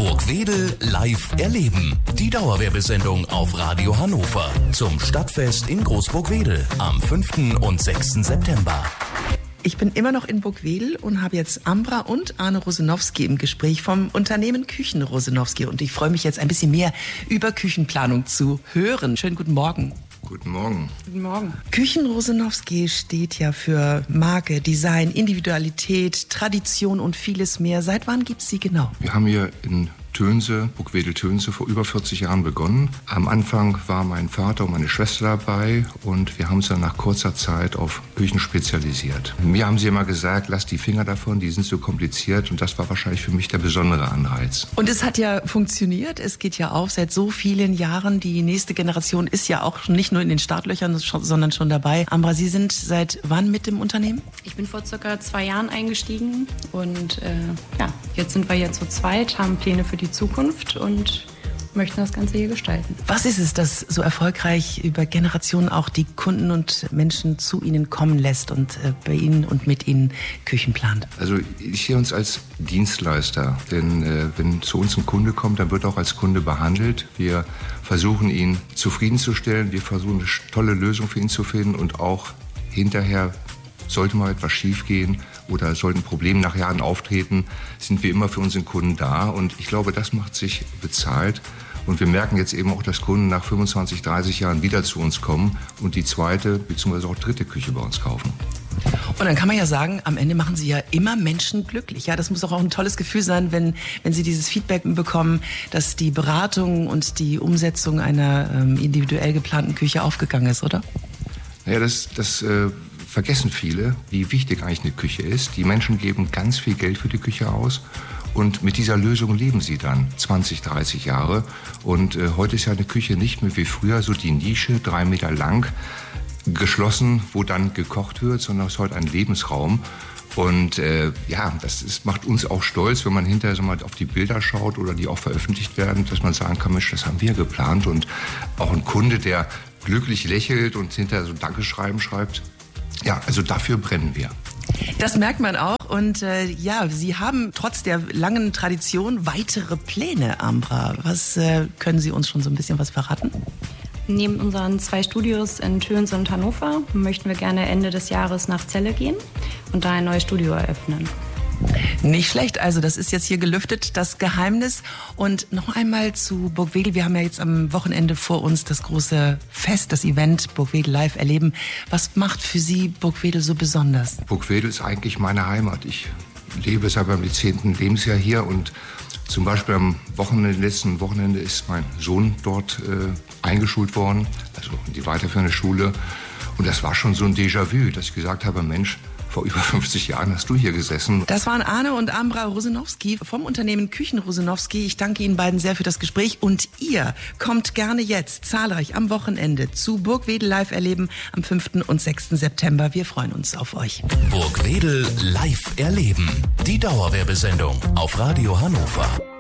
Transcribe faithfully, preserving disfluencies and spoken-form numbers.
Burgwedel live erleben. Die Dauerwerbesendung auf Radio Hannover zum Stadtfest in Großburgwedel am fünften und sechsten September. Ich bin immer noch in Burgwedel und habe jetzt Ambra und Arne Rosenowski im Gespräch vom Unternehmen Küchen Rosenowski. Und ich freue mich jetzt ein bisschen mehr über Küchenplanung zu hören. Schönen guten Morgen. Guten Morgen. Guten Morgen. Küchen Rosenowski steht ja für Marke, Design, Individualität, Tradition und vieles mehr. Seit wann gibt es sie genau? Wir haben hier in Tönse, Burgwedel-Tönse, vor über vierzig Jahren begonnen. Am Anfang war mein Vater und meine Schwester dabei und wir haben uns dann nach kurzer Zeit auf Küchen spezialisiert. Mir haben sie immer gesagt, lass die Finger davon, die sind so kompliziert, und das war wahrscheinlich für mich der besondere Anreiz. Und es hat ja funktioniert, es geht ja auf seit so vielen Jahren. Die nächste Generation ist ja auch nicht nur in den Startlöchern, sondern schon dabei. Ambra, Sie sind seit wann mit dem Unternehmen? Ich bin vor circa zwei Jahren eingestiegen und äh, ja, jetzt sind wir hier zu zweit, haben Pläne für die Zukunft und möchten das Ganze hier gestalten. Was ist es, das so erfolgreich über Generationen auch die Kunden und Menschen zu Ihnen kommen lässt und äh, bei Ihnen und mit Ihnen Küchen plant? Also ich sehe uns als Dienstleister, denn äh, wenn zu uns ein Kunde kommt, dann wird er auch als Kunde behandelt. Wir versuchen, ihn zufriedenzustellen, wir versuchen, eine tolle Lösung für ihn zu finden, und auch hinterher, sollte mal etwas schiefgehen oder sollten Probleme nach Jahren auftreten, sind wir immer für unseren Kunden da. Und ich glaube, das macht sich bezahlt. Und wir merken jetzt eben auch, dass Kunden nach fünfundzwanzig, dreißig Jahren wieder zu uns kommen und die zweite bzw. auch dritte Küche bei uns kaufen. Und dann kann man ja sagen, am Ende machen Sie ja immer Menschen glücklich. Ja, das muss doch auch ein tolles Gefühl sein, wenn, wenn Sie dieses Feedback bekommen, dass die Beratung und die Umsetzung einer ähm, individuell geplanten Küche aufgegangen ist, oder? Naja, das, das äh, vergessen viele, wie wichtig eigentlich eine Küche ist. Die Menschen geben ganz viel Geld für die Küche aus. Und mit dieser Lösung leben sie dann zwanzig, dreißig Jahre. Und äh, heute ist ja eine Küche nicht mehr wie früher so die Nische, drei Meter lang, geschlossen, wo dann gekocht wird, sondern es ist heute ein Lebensraum. Und äh, ja, das ist, macht uns auch stolz, wenn man hinterher so mal auf die Bilder schaut oder die auch veröffentlicht werden, dass man sagen kann, Mensch, das haben wir geplant. Und auch ein Kunde, der glücklich lächelt und hinterher so Dankeschreiben schreibt, ja, also dafür brennen wir. Das merkt man auch. Und äh, ja, Sie haben trotz der langen Tradition weitere Pläne, Ambra. Was äh, können Sie uns schon so ein bisschen was verraten? Neben unseren zwei Studios in Tönse und Hannover möchten wir gerne Ende des Jahres nach Celle gehen und da ein neues Studio eröffnen. Nicht schlecht, also das ist jetzt hier gelüftet, das Geheimnis. Und noch einmal zu Burgwedel. Wir haben ja jetzt am Wochenende vor uns das große Fest, das Event Burgwedel live erleben. Was macht für Sie Burgwedel so besonders? Burgwedel ist eigentlich meine Heimat. Ich lebe seit meinem zehnten Lebensjahr hier, und zum Beispiel am Wochenende, letzten Wochenende ist mein Sohn dort äh, eingeschult worden, also in die weiterführende Schule. Und das war schon so ein Déjà-vu, dass ich gesagt habe, Mensch, vor über fünfzig Jahren hast du hier gesessen. Das waren Arne und Ambra Rosenowski vom Unternehmen Küchen Rosenowski. Ich danke Ihnen beiden sehr für das Gespräch. Und ihr kommt gerne jetzt zahlreich am Wochenende zu Burgwedel live erleben am fünften und sechsten September. Wir freuen uns auf euch. Burgwedel live erleben. Die Dauerwerbesendung auf Radio Hannover.